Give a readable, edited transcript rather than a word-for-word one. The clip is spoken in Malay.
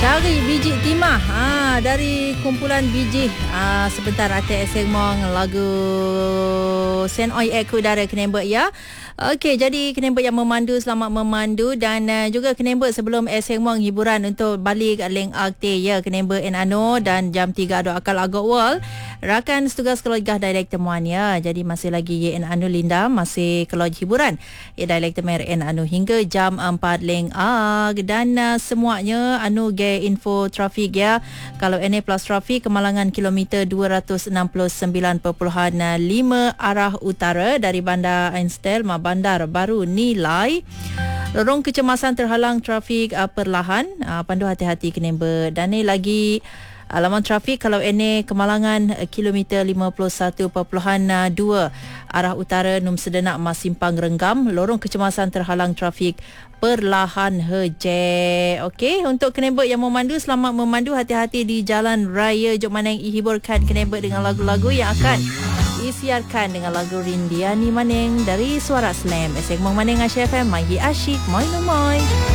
Cari biji timah dari kumpulan biji sebentar Ate Esengmong lagu Sen Oi Ek Udara Kenembek ya. Okey, jadi Kenembek yang memandu selamat memandu dan juga Kenembek sebelum Esengmong hiburan untuk balik Leng Akte ya Kenembek en Ano dan jam 3 ada akal agak wal. Rakan setugas keluarga dialek temuan ya. Jadi masih lagi en Ano Linda masih keluar hiburan. Ya dialek temer en Ano hingga jam 4 Leng Ag dan semuanya anu ge info trafik ya. Kalau NA Plus trafik kemalangan kilometer 269.5 arah utara dari Bandar Ainsdale Bandar Baru Nilai. Lorong kecemasan terhalang trafik perlahan. Pandu hati-hati Kenembek. Dan ni lagi alaman trafik kalau NA kemalangan kilometer 51.2 arah utara Num Sedenak Mas Simpang Renggam. Lorong kecemasan terhalang trafik perlahan heje. Okey, untuk Kenembek yang memandu selamat memandu, hati-hati di jalan raya. Jom Maneng hiburkan Kenembek dengan lagu-lagu yang akan isiarkan dengan lagu Rindiani Maneng dari Suara Slam. Esek Mong Maneng Asyik FM, Mai Asyik, Moi no Moi.